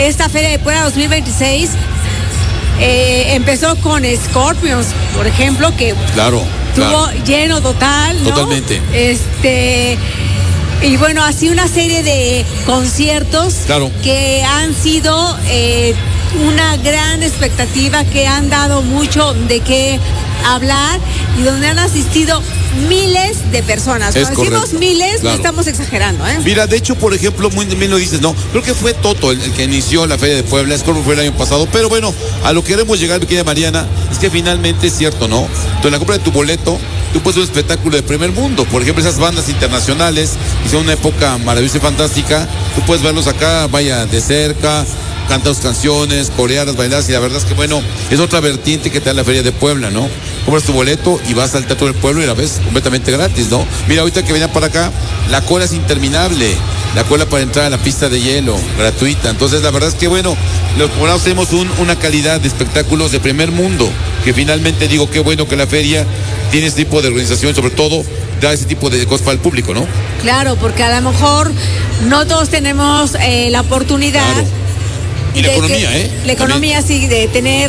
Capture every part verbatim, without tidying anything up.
esta Feria de Puebla dos mil veintiséis eh, empezó con Scorpions, por ejemplo, que claro, tuvo claro. lleno total, ¿no? Totalmente. Este... Y bueno, así una serie de conciertos claro. que han sido eh, una gran expectativa, que han dado mucho de qué hablar y donde han asistido miles de personas. Es Cuando decimos correcto. miles, Claro. no estamos exagerando, ¿eh? Mira, de hecho, por ejemplo, muy bien lo dices, ¿no? Creo que fue Toto el, el que inició la Feria de Puebla, es como fue el año pasado, pero bueno, a lo que queremos llegar, mi querida Mariana, es que finalmente es cierto, ¿no? Tú en la compra de tu boleto, tú puedes ver un espectáculo de primer mundo. Por ejemplo, esas bandas internacionales, que son una época maravillosa y fantástica, tú puedes verlos acá, vaya, de cerca, cantar sus canciones, coreanas, bailar, y la verdad es que, bueno, es otra vertiente que te da la Feria de Puebla, ¿no? Compras tu boleto y vas al Teatro del Pueblo y la ves completamente gratis, ¿no? Mira, ahorita que venían para acá, la cola es interminable, la cola para entrar a la pista de hielo, gratuita. Entonces, la verdad es que, bueno, los poblanos tenemos un, una calidad de espectáculos de primer mundo, que finalmente digo, qué bueno que la feria tiene este tipo de organización, sobre todo da ese tipo de cosas para el público, ¿no? Claro, porque a lo mejor no todos tenemos eh, la oportunidad. Claro. Y la economía, que, ¿eh? La economía, también. Sí, de tener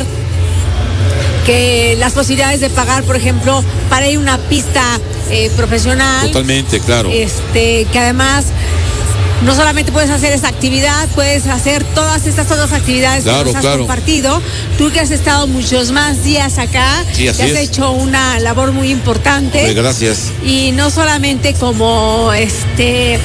que las posibilidades de pagar, por ejemplo, para ir a una pista eh, profesional. Totalmente, claro. Este, que además no solamente puedes hacer esa actividad, puedes hacer todas estas otras actividades claro, que nos has claro. compartido. Tú que has estado muchos más días acá, sí, así que has es. hecho una labor muy importante. Hombre, gracias. Y no solamente como este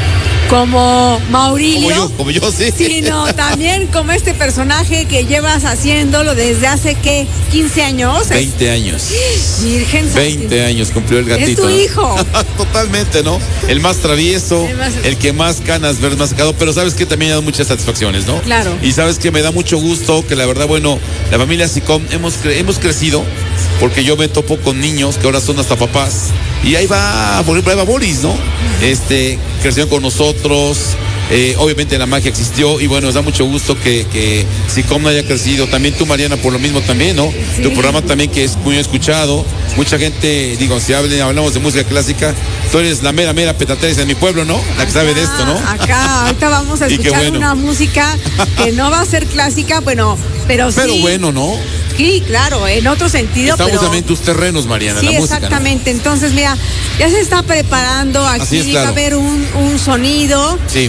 como Maurilio, como yo, como yo, sí. sino también como este personaje que llevas haciéndolo desde hace, ¿qué? quince años. veinte años. Virgen veinte años cumplió el gatito. Es tu ¿no? hijo. Totalmente, ¿no? El más travieso, el, más... el que más canas ver, más sacado, pero sabes que también ha dado muchas satisfacciones, ¿no? Claro. Y sabes que me da mucho gusto que la verdad, bueno, la familia SICOM hemos, cre hemos crecido, porque yo me topo con niños que ahora son hasta papás. Y ahí va, por ejemplo, ahí va Boris, ¿no? Este, creció con nosotros, eh, obviamente la magia existió y bueno, nos da mucho gusto que, que SICOM haya crecido. También tú, Mariana, por lo mismo también, ¿no? Sí. Tu programa también que es muy escuchado. Mucha gente, digo, si hablen, hablamos de música clásica, tú eres la mera, mera petateres en mi pueblo, ¿no? La que acá, sabe de esto, ¿no? Acá, ahorita vamos a escuchar bueno. una música que no va a ser clásica, bueno, pero sí. Pero bueno, ¿no? Sí, claro, en otro sentido. Estamos pero... también en tus terrenos, Mariana, sí, la música. Exactamente, ¿no? Entonces, mira, ya se está preparando aquí, es, claro. va a haber un, un sonido. Sí.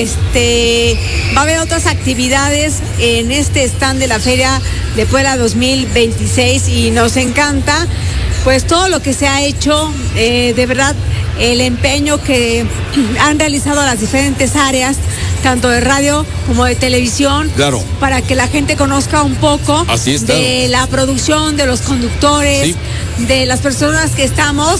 Este, va a haber otras actividades en este stand de la Feria de Puebla dos mil veintiséis y nos encanta, pues, todo lo que se ha hecho, eh, de verdad, el empeño que han realizado las diferentes áreas, tanto de radio como de televisión, claro. para que la gente conozca un poco Así es, de claro. la producción, de los conductores, sí. de las personas que estamos,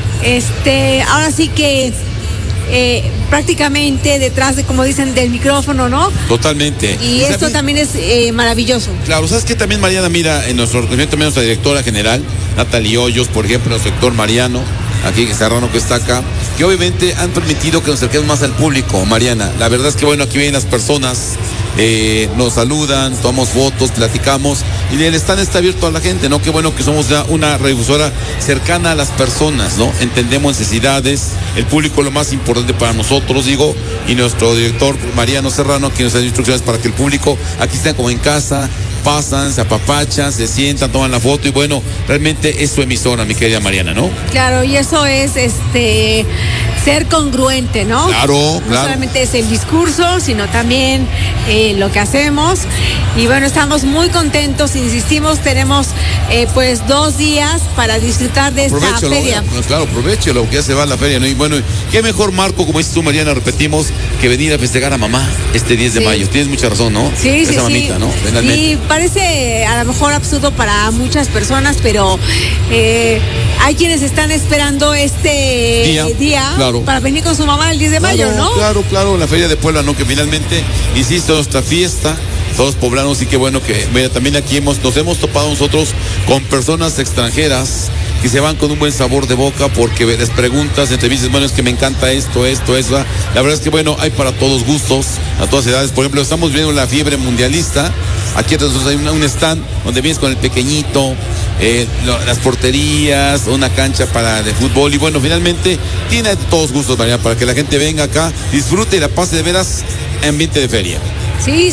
este, ahora sí que eh, prácticamente detrás de, como dicen, del micrófono, ¿no? Totalmente. Y, y esto también, también es eh, maravilloso. Claro, ¿sabes qué? También, Mariana, mira, en nuestro reconocimiento también nuestra directora general, Natalie Hoyos, por ejemplo, nuestro sector Mariano, aquí Serrano que está acá, que obviamente han permitido que nos acerquemos más al público, Mariana. La verdad es que, bueno, aquí vienen las personas, eh, nos saludan, tomamos fotos, platicamos, y el stand está abierto a la gente, ¿no? Qué bueno que somos ya una radiodifusora cercana a las personas, ¿no? Entendemos necesidades, el público es lo más importante para nosotros, digo, y nuestro director Mariano Serrano, que nos da instrucciones para que el público aquí esté como en casa, pasan, se apapachan, se sientan, toman la foto y bueno, realmente es su emisora, mi querida Mariana, ¿no? Claro, y eso es este ser congruente, ¿no? Claro, no claro. No solamente es el discurso, sino también eh, lo que hacemos. Y bueno, estamos muy contentos, insistimos, tenemos eh, pues dos días para disfrutar de esta aprovechalo, feria. Eh, claro, aprovechalo, que ya se va a la feria, ¿no? Y bueno, qué mejor marco, como dices tú, Mariana, repetimos, que venir a festejar a mamá este diez de sí. mayo. Tienes mucha razón, ¿no? Sí, Esa sí, mamita, sí. ¿no? Sí, parece a lo mejor absurdo para muchas personas, pero eh, hay quienes están esperando este día, día claro. para venir con su mamá el diez de claro, mayo, ¿no? Claro, claro, la Feria de Puebla, ¿no? Que finalmente, insisto, nuestra fiesta, todos poblanos, y qué bueno que, mira, también aquí hemos, nos hemos topado nosotros con personas extranjeras que se van con un buen sabor de boca porque les preguntas, entrevistas, bueno, es que me encanta esto, esto, eso. La verdad es que, bueno, hay para todos gustos, a todas edades. Por ejemplo, estamos viendo la fiebre mundialista. Aquí nosotros hay un, un stand donde vienes con el pequeñito, eh, lo, las porterías, una cancha para de fútbol. Y bueno, finalmente tiene todos gustos, María, para que la gente venga acá, disfrute y la pase de veras ambiente de feria. Sí,